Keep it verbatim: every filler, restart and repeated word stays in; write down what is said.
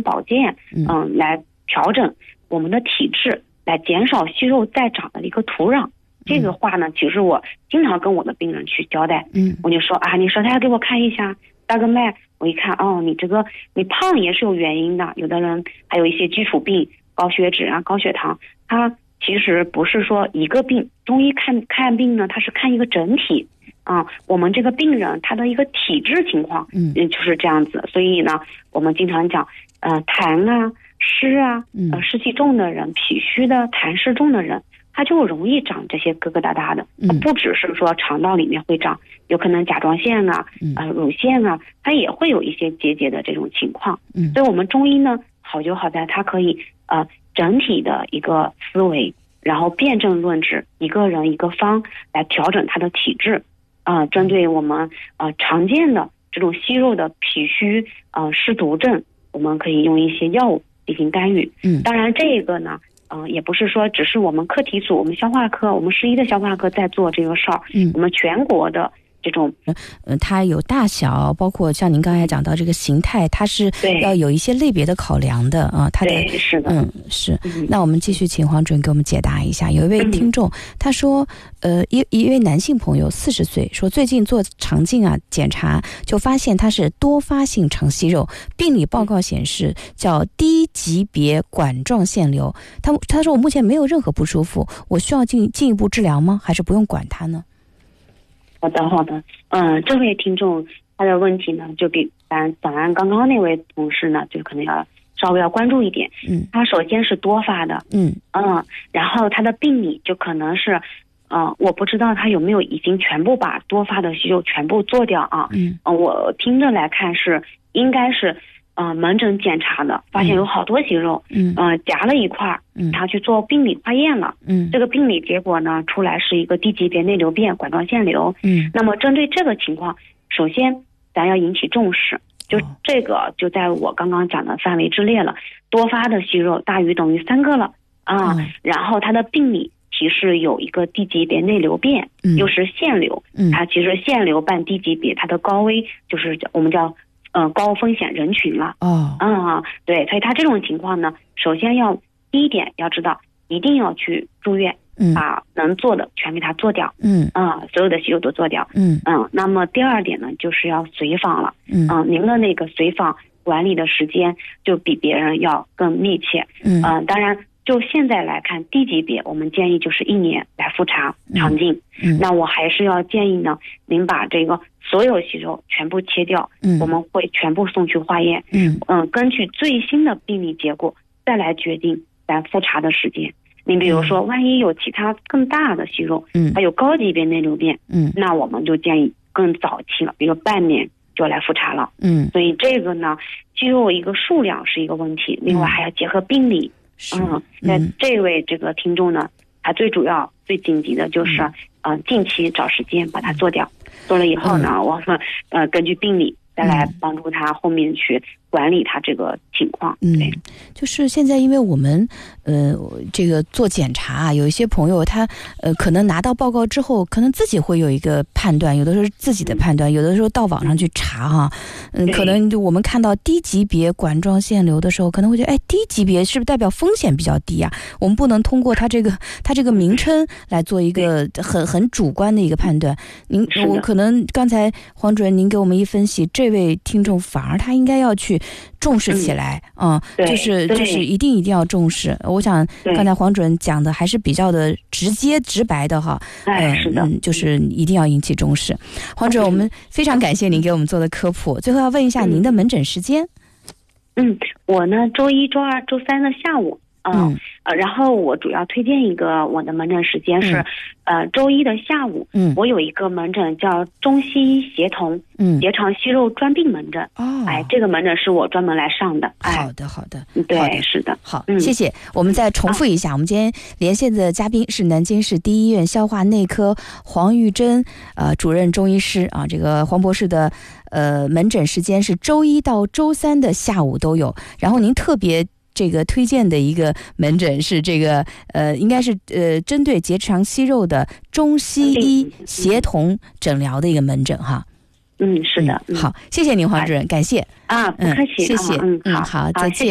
身保健，嗯、呃，来调整我们的体质，来减少息肉再长的一个土壤。这个话呢，其实我经常跟我的病人去交代，嗯，我就说啊，你舌苔给我看一下，搭个脉，我一看，哦，你这个你胖也是有原因的，有的人还有一些基础病，高血脂啊、高血糖，它其实不是说一个病，中医看看病呢，它是看一个整体啊、呃，我们这个病人他的一个体质情况，嗯，就是这样子，所以呢，我们经常讲，呃，痰啊、湿啊，呃，湿气重的人，脾虚的、痰湿重的人。它就容易长这些疙疙瘩瘩的，嗯、不只是说肠道里面会长，有可能甲状腺啊、呃乳腺啊，它也会有一些结节的这种情况。嗯，所以我们中医呢，好就好在它可以呃整体的一个思维，然后辨证论治，一个人一个方来调整他的体质，啊、呃，针对我们呃常见的这种息肉的脾虚呃湿毒症，我们可以用一些药物进行干预。嗯，当然这个呢。嗯、呃，也不是说只是我们课题组、我们消化科、我们十一的消化科在做这个事儿，嗯，我们全国的这种， 呃，它有大小，包括像您刚才讲到这个形态，它是要有一些类别的考量的啊。它的对是的， 嗯是、嗯。那我们继续请黄主任给我们解答一下。有一位听众、嗯、他说，呃，一一位男性朋友四十岁，说最近做肠镜啊检查，就发现他是多发性肠息肉，病理报告显示叫低级别管状腺瘤。他他说我目前没有任何不舒服，我需要进进一步治疗吗？还是不用管他呢？ 好的，好的，嗯、呃，这位听众他的问题呢，就比咱早安刚刚那位同事呢，就可能要稍微要关注一点。嗯，他首先是多发的，嗯嗯，然后他的病理就可能是，呃，我不知道他有没有已经全部把多发的息肉全部做掉啊？嗯，呃、我听着来看是应该是。呃，门诊检查的，发现有好多息肉，嗯，呃，夹了一块，嗯，他去做病理化验了，嗯，这个病理结果呢，出来是一个低级别内瘤变管状腺瘤，嗯，那么针对这个情况，首先咱要引起重视，就这个就在我刚刚讲的范围之列了，多发的息肉大于等于三个了啊，嗯、然后它的病理提示有一个低级别内瘤变，嗯，又是腺瘤，嗯，它其实腺瘤伴低级别，它的高危就是我们叫。嗯、呃，高风险人群了。哦，嗯，对，所以他这种情况呢，首先要第一点要知道，一定要去住院，嗯，把能做的全给他做掉，嗯，啊、呃，所有的息肉都做掉，嗯嗯。那么第二点呢，就是要随访了，嗯，呃、您的那个随访管理的时间就比别人要更密切，嗯、呃，当然。就现在来看，低级别我们建议就是一年来复查肠镜。嗯，那我还是要建议呢，您把这个所有息肉全部切掉，嗯，我们会全部送去化验。嗯嗯、呃，根据最新的病理结果再来决定咱复查的时间。您比如说，万一有其他更大的息肉，嗯，还有高级别内瘤变，嗯，那我们就建议更早期了，比如半年就来复查了。嗯，所以这个呢，息肉一个数量是一个问题，另外还要结合病理。嗯，那这位这个听众呢，他最主要、最紧急的就是，嗯、呃，近期找时间把它做掉。做了以后呢，嗯、我说，呃，根据病理再来帮助他后面去管理他这个情况。 嗯，对，就是现在因为我们呃这个做检查啊，有一些朋友他呃可能拿到报告之后，可能自己会有一个判断，有的时候是自己的判断，有的时候到网上去查哈、啊，嗯，可能就我们看到低级别管状腺瘤的时候，可能会觉得，哎，低级别是不是代表风险比较低啊？我们不能通过它这个它这个名称来做一个很很主观的一个判断。您我可能刚才黄主任您给我们一分析，这位听众反而他应该要去重视起来，嗯，嗯就是就是一定一定要重视。我想刚才黄主任讲的还是比较的直接直白的哈， 哎，是的， 嗯，就是一定要引起重视。黄主任，我们非常感谢您给我们做的科普。最后要问一下您的门诊时间。 嗯，我呢周一、周二、周三的下午。嗯呃，然后我主要推荐一个我的门诊时间是，嗯、呃周一的下午，嗯，我有一个门诊叫中西医协同，嗯，结肠息肉专病门诊，哦，哎，这个门诊是我专门来上的，哎， 好的好的， 对， 好的是的， 好，嗯，谢谢。我们再重复一下，啊、我们今天连线的嘉宾是南京市第一医院消化内科黄玉珍呃主任中医师啊，这个黄博士的呃门诊时间是周一到周三的下午都有，然后您特别。这个推荐的一个门诊是这个呃，应该是呃针对结肠息肉的中西医协同诊疗的一个门诊哈。 嗯，是的。 嗯、好，谢谢您黄主任，感谢啊，不客气， 嗯、谢谢， 嗯， 嗯，好，再见。